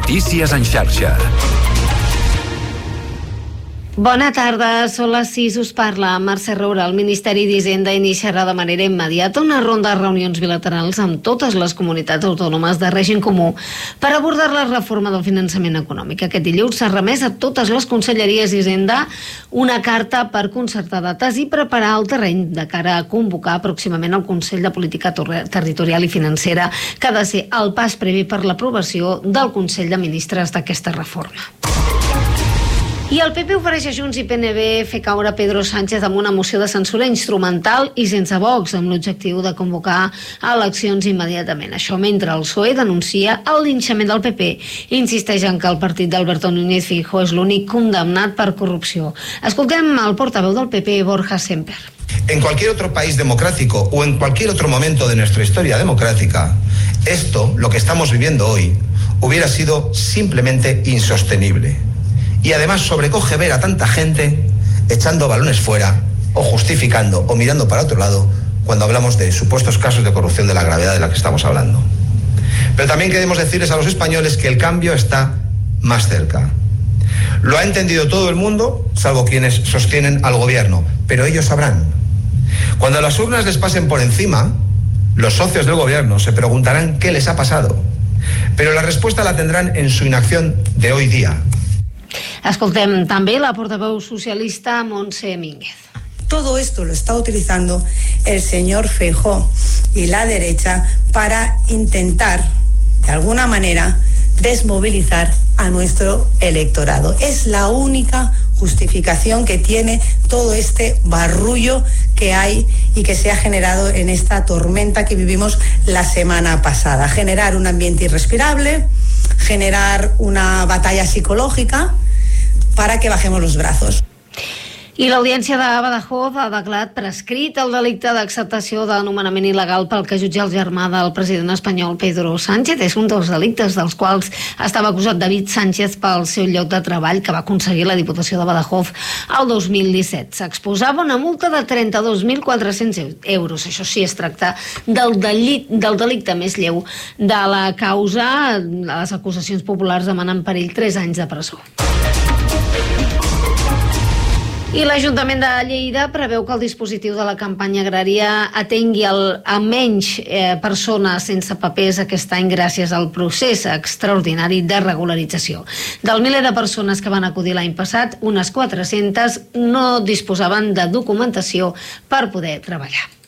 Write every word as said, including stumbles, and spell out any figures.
Notícies en xarxa. Bona tarda, són les sis, us parla Mercè Roura. El Ministeri d'Hisenda iniciarà de manera immediata una ronda de reunions bilaterals amb totes les comunitats autònomes de règim comú per abordar la reforma del finançament econòmic. Aquest dilluns s'ha remès a totes les conselleries d'Hisenda una carta per concertar dates i preparar el terreny de cara a convocar pròximament el Consell de Política Territorial i Financera, que ha de ser el pas previ per l'aprovació del Consell de Ministres d'aquesta reforma. I el P P ofereix a Junts i P N B fer caure Pedro Sánchez amb una moció de censura instrumental i sense Vox, amb l'objectiu de convocar eleccions immediatament. Això mentre el P S O E denuncia el linxament del P P i insisteix en que el partit d'Alberto Núñez Feijóo és l'únic condemnat per corrupció. Escoltem el portaveu del P P, Borja Semper. En cualquier otro país democrático o en cualquier otro momento de nuestra historia democrática, esto, lo que estamos viviendo hoy, hubiera sido simplemente insostenible. Y además sobrecoge ver a tanta gente echando balones fuera o justificando o mirando para otro lado cuando hablamos de supuestos casos de corrupción de la gravedad de la que estamos hablando. Pero también queremos decirles a los españoles que el cambio está más cerca. Lo ha entendido todo el mundo, salvo quienes sostienen al gobierno, pero ellos sabrán. Cuando las urnas les pasen por encima, los socios del gobierno se preguntarán qué les ha pasado, pero la respuesta la tendrán en su inacción de hoy día. Escoltem també la portaveu socialista Montse Mínguez. Todo esto lo está utilizando el señor Feijóo y la derecha para intentar, de alguna manera, desmovilizar a nuestro electorado. Es la única justificación que tiene todo este barullo que hay y que se ha generado en esta tormenta que vivimos la semana pasada. Generar un ambiente irrespirable, generar una batalla psicológica para que bajemos los brazos. I l'Audiència de Badajoz ha declarat prescrit el delicte d'acceptació de nomenament il·legal pel que jutja el germà del president espanyol Pedro Sánchez. És un dels delictes dels quals estava acusat David Sánchez pel seu lloc de treball que va aconseguir la Diputació de Badajoz el dos mil disset. S'exposava una multa de trenta-dos mil quatre-cents euros. Això sí, es tracta del, delit, del delicte més lleu de la causa. Les acusacions populars demanen per ell tres anys de presó. I l'Ajuntament de Lleida preveu que el dispositiu de la campanya agrària atengui el, a menys eh, persones sense papers aquest any gràcies al procés extraordinari de regularització. Del miler de persones que van acudir l'any passat, unes quatre-centes no disposaven de documentació per poder treballar.